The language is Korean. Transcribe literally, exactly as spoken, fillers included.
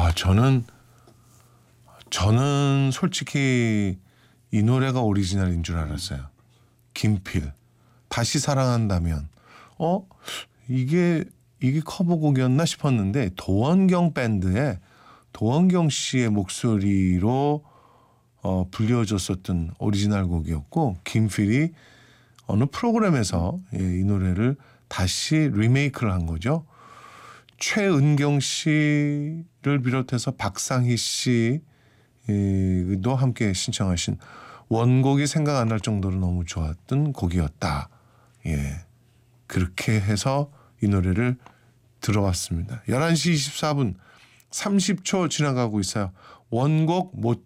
아, 저는 저는 솔직히 이 노래가 오리지널인 줄 알았어요. 김필 다시 사랑한다면 어 이게 이게 커버곡이었나 싶었는데 도원경 밴드의 도원경 씨의 목소리로 어, 불려줬었던 오리지널 곡이었고 김필이 어느 프로그램에서 예, 이 노래를 다시 리메이크를 한 거죠. 최은경 씨를 비롯해서 박상희 씨도 함께 신청하신 원곡이 생각 안 날 정도로 너무 좋았던 곡이었다. 예, 그렇게 해서 이 노래를 들어봤습니다. 열한 시 이십사 분 삼십 초 지나가고 있어요. 원곡 못